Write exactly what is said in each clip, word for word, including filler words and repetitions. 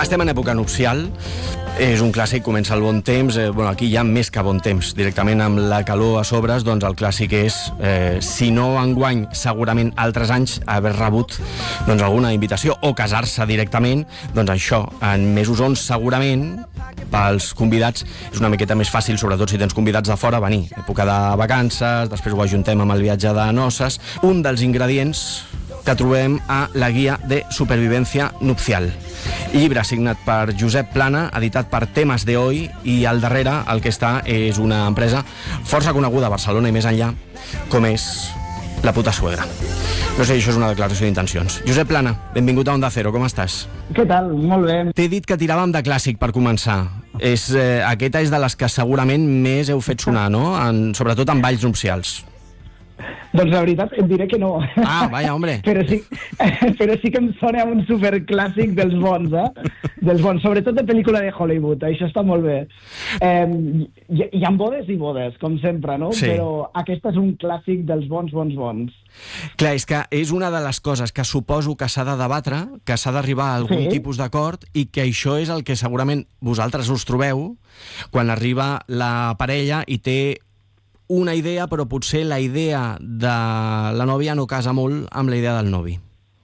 Estem en època nupcial, és un clàssic, comença el bon temps, eh, bueno, aquí hi ha més que bon temps, directament amb la calor a sobres, doncs el clàssic és, eh, si no enguany, segurament altres anys, haver rebut doncs, alguna invitació o casar-se directament, doncs això, en mesos on segurament pels convidats és una miqueta més fàcil, sobretot si tens convidats de fora, venir. Època de vacances, després ho ajuntem amb el viatge de noces. Un dels ingredients que trobem a la Guia de Supervivència Nupcial. Llibre signat per Josep Plana, editat per Temes de Hoy, i al darrere el que està és una empresa força coneguda a Barcelona i més enllà, com és La Puta Suegra. No sé, això és una declaració d'intencions. Josep Plana, benvingut a Onda Cero, com estàs? Què tal? Molt bé. T'he dit que tiràvem de clàssic per començar. És, eh, aquesta és de les que segurament més heu fet sonar, no? En, sobretot en balls nupcials. Doncs la veritat et diré que no. Ah, vaja, hombre. Però sí, però sí que em sona un superclàssic dels bons, eh? Dels bons, sobretot de pel·lícula de Hollywood, això està molt bé. Eh, hi, hi ha bodes i bodes, com sempre, no? Sí. Però aquest és un clàssic dels bons, bons, bons. Clar, és que és una de les coses que suposo que s'ha de debatre, que s'ha d'arribar a algun Sí. tipus d'acord, i que això és el que segurament vosaltres us trobeu quan arriba la parella i té una idea, però potser la idea de la nòvia no casa molt amb la idea del novi.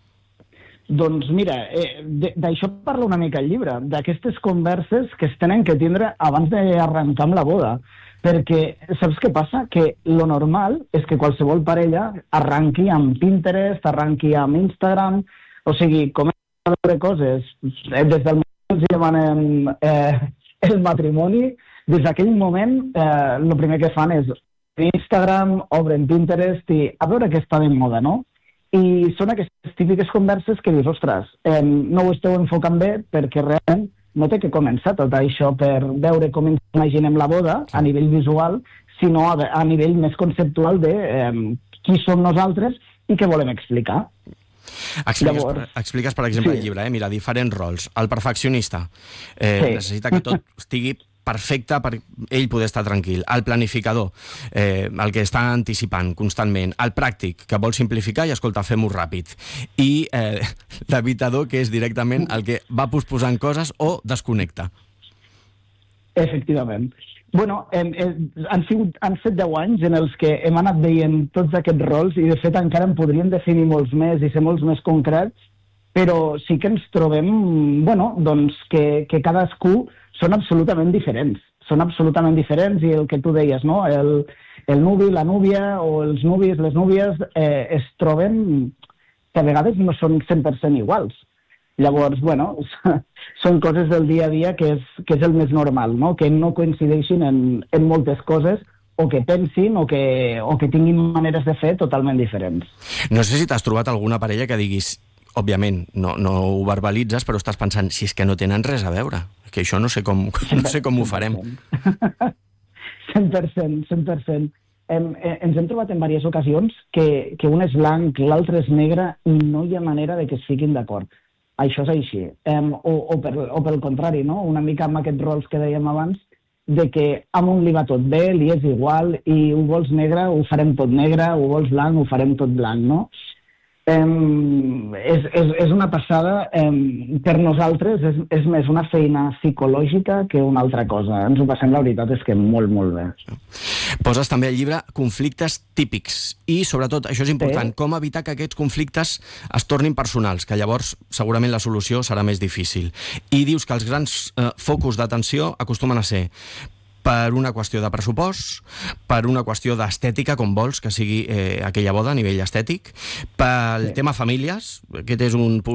Doncs mira, eh, de- d'això parla una mica el llibre, d'aquestes converses que es tenen que tindre abans d'arrencar amb la boda. Perquè saps què passa? Que lo normal és que qualsevol parella arranqui amb Pinterest, arranqui amb Instagram, o sigui, comença a veure coses. Eh, des del moment que els demanem eh, el matrimoni, des d'aquell moment eh, el primer que fan és Instagram, obren Pinterest i a veure què està de moda, no? I són aquestes típiques converses que dius, ostres, eh, no ho esteu enfocant bé perquè realment no té que començar tot això per veure com ens imaginem la boda a nivell visual, sinó a, a nivell més conceptual de eh, qui som nosaltres i què volem explicar. Expliques, Llavors- expliques per exemple, Sí. el llibre, eh? Mira, diferents rols. El perfeccionista eh, Sí. necessita que tot estigui perfecte per ell poder estar tranquil. El planificador, eh, el que està anticipant constantment. El pràctic, que vol simplificar i, escolta, fem-ho ràpid. I eh, l'evitador, que és directament el que va posposant coses o desconnecta. Efectivament. Bueno, hem, hem, han, sigut, han set deu anys en els que hem anat veient tots aquests rols i, de fet, encara en podríem definir molts més i ser molts més concrets, però sí que ens trobem, bueno, doncs que, que cadascú són absolutament diferents. Són absolutament diferents i el que tu deies, no? El, el nuvi, la núvia o els nuvis, les núvies eh, es troben que a vegades no són cent per cent iguals. Llavors, bueno, són coses del dia a dia que és, que és el més normal, no? Que no coincideixin en, en moltes coses o que pensin o que, o que tinguin maneres de fer totalment diferents. No sé si t'has trobat alguna parella que diguis, òbviament, no, no ho verbalitzes, però estàs pensant, si és que no tenen res a veure, que això no sé com, no sé com ho farem. cent per cent, cent per cent. Hem, eh, ens hem trobat en diverses ocasions que, que un és blanc, l'altre és negre i no hi ha manera de que es fiquin d'acord. Això és així. Em, o, o, per, o pel contrari, no? Una mica amb aquests rols que dèiem abans, de que a un li va tot bé, li és igual, i ho vols negre, ho farem tot negre, ho vols blanc, ho farem tot blanc, no? Um, és, és, és una passada. Um, per nosaltres és, és més una feina psicològica que una altra cosa. Ens ho passem, la veritat és que molt, molt bé. Poses també al llibre conflictes típics i, sobretot, això és important, Sí. com evitar que aquests conflictes es tornin personals, que llavors segurament la solució serà més difícil. I dius que els grans eh, focus d'atenció acostumen a ser per una qüestió de pressupost, per una qüestió d'estètica, com vols que sigui eh, aquella boda a nivell estètic, pel Sí. tema famílies, aquest és un